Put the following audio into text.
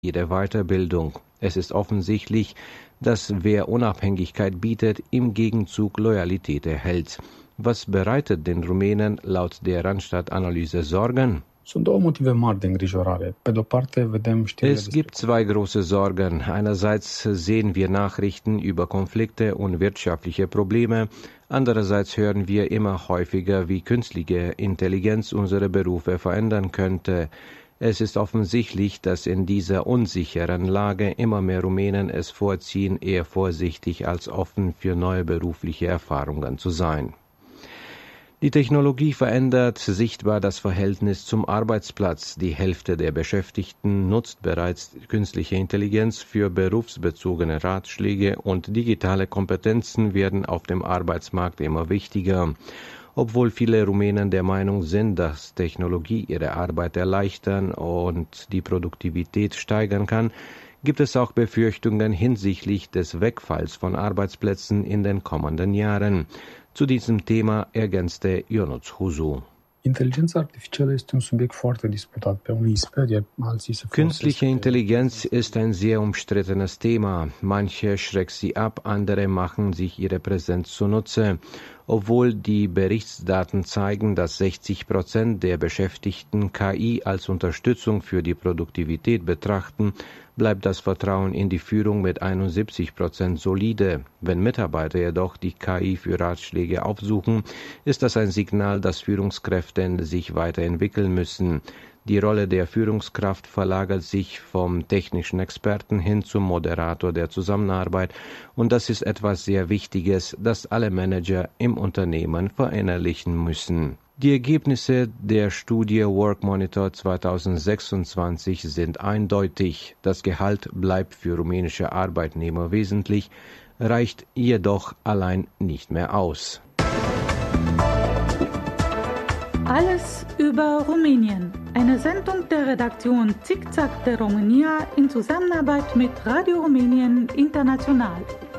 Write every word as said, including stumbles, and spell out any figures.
ihre Weiterbildung. Es ist offensichtlich, dass wer Unabhängigkeit bietet, im Gegenzug Loyalität erhält. Was bereitet den Rumänen laut der Randstad-Analyse Sorgen? Es gibt zwei große Sorgen. Einerseits sehen wir Nachrichten über Konflikte und wirtschaftliche Probleme. Andererseits hören wir immer häufiger, wie künstliche Intelligenz unsere Berufe verändern könnte. Es ist offensichtlich, dass in dieser unsicheren Lage immer mehr Rumänen es vorziehen, eher vorsichtig als offen für neue berufliche Erfahrungen zu sein. Die Technologie verändert sichtbar das Verhältnis zum Arbeitsplatz. Die Hälfte der Beschäftigten nutzt bereits künstliche Intelligenz für berufsbezogene Ratschläge und digitale Kompetenzen werden auf dem Arbeitsmarkt immer wichtiger. Obwohl viele Rumänen der Meinung sind, dass Technologie ihre Arbeit erleichtern und die Produktivität steigern kann, gibt es auch Befürchtungen hinsichtlich des Wegfalls von Arbeitsplätzen in den kommenden Jahren. Zu diesem Thema ergänzte Ionuț Husu. Künstliche Intelligenz ist ein sehr umstrittenes Thema. Manche schrecken sie ab, andere machen sich ihre Präsenz zunutze. Obwohl die Berichtsdaten zeigen, dass sechzig Prozent der Beschäftigten K I als Unterstützung für die Produktivität betrachten, bleibt das Vertrauen in die Führung mit einundsiebzig Prozent solide. Wenn Mitarbeiter jedoch die K I für Ratschläge aufsuchen, ist das ein Signal, dass Führungskräfte sich weiterentwickeln müssen. Die Rolle der Führungskraft verlagert sich vom technischen Experten hin zum Moderator der Zusammenarbeit und das ist etwas sehr Wichtiges, das alle Manager im Unternehmen verinnerlichen müssen. Die Ergebnisse der Studie Work Monitor zweitausendsechsundzwanzig sind eindeutig. Das Gehalt bleibt für rumänische Arbeitnehmer wesentlich, reicht jedoch allein nicht mehr aus. Alles über Rumänien. Eine Sendung der Redaktion Zickzack de România in Zusammenarbeit mit Radio Rumänien International.